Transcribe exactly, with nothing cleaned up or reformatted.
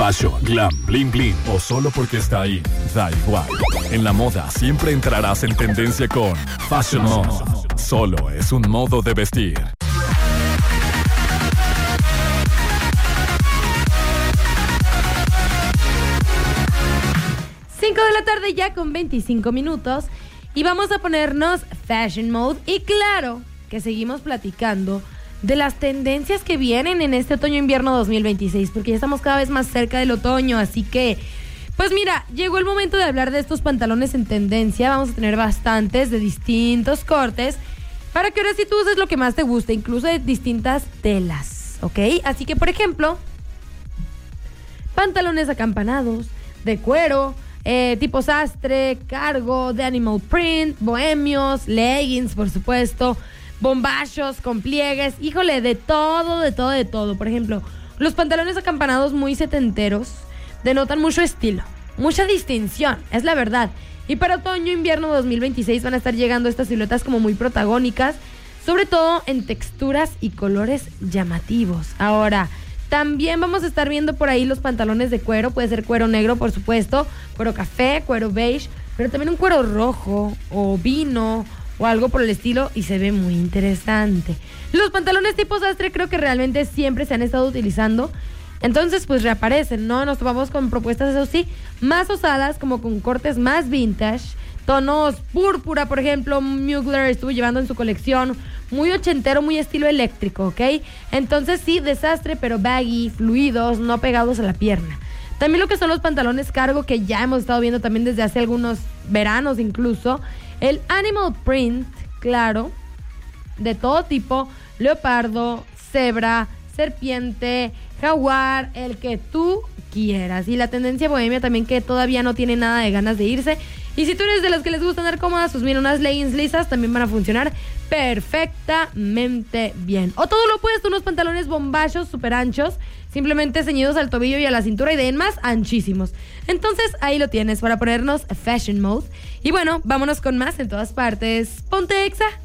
Fashion, glam, bling bling o solo porque está ahí, da igual. En la moda siempre entrarás en tendencia con Fashion Mode. Solo es un modo de vestir. cinco de la tarde ya con veinticinco minutos y vamos a ponernos Fashion Mode y claro que seguimos platicando de las tendencias que vienen en este otoño-invierno dos mil veintiséis, porque ya estamos cada vez más cerca del otoño, así que, pues mira, llegó el momento de hablar de estos pantalones en tendencia. Vamos a tener bastantes de distintos cortes, para que ahora sí tú uses lo que más te guste, incluso de distintas telas, ¿ok? Así que, por ejemplo, pantalones acampanados, de cuero, eh, tipo sastre, cargo, de animal print, bohemios, leggings, por supuesto, bombachos con pliegues, híjole, de todo, de todo, de todo. Por ejemplo, los pantalones acampanados muy setenteros denotan mucho estilo, mucha distinción, es la verdad. Y para otoño-invierno dos mil veintiséis van a estar llegando estas siluetas como muy protagónicas, sobre todo en texturas y colores llamativos. Ahora, también vamos a estar viendo por ahí los pantalones de cuero, puede ser cuero negro, por supuesto, cuero café, cuero beige, pero también un cuero rojo o vino o algo por el estilo y se ve muy interesante. Los pantalones tipo sastre creo que realmente siempre se han estado utilizando, entonces pues reaparecen, ¿no? Nos topamos con propuestas, eso sí, más osadas, como con cortes más vintage, tonos púrpura, por ejemplo, Mugler estuvo llevando en su colección, muy ochentero, muy estilo eléctrico, ¿ok? Entonces sí, desastre, pero baggy, fluidos, no pegados a la pierna. También lo que son los pantalones cargo, que ya hemos estado viendo también desde hace algunos veranos incluso, el animal print, claro, de todo tipo, leopardo, cebra, serpiente, jaguar, el que tú quieras. Y la tendencia bohemia también, que todavía no tiene nada de ganas de irse. Y si tú eres de los que les gusta andar cómodas, pues mira, unas leggings lisas también van a funcionar perfectamente bien. O todo lo opuesto, unos pantalones bombachos súper anchos, simplemente ceñidos al tobillo y a la cintura y de en más anchísimos. Entonces ahí lo tienes para ponernos Fashion Mode. Y bueno, vámonos con más en todas partes. Ponte Exa.